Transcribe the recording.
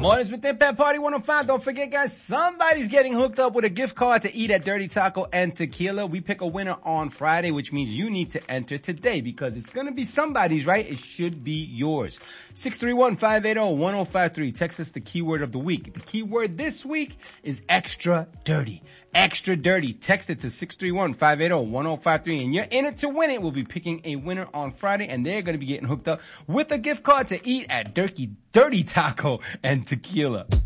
Mornings with Them Pet Party 105. Don't forget, guys, somebody's getting hooked up with a gift card to eat at Dirty Taco and Tequila. We pick a winner on Friday, which means you need to enter today because it's going to be somebody's, right? It should be yours. 631-580-1053. Text us the keyword of the week. The keyword this week is extra dirty. Extra dirty. Text it to 631-580-1053 and you're in it to win it. We'll be picking a winner on Friday and they're going to be getting hooked up with a gift card to eat at Dirty Taco and Tequila.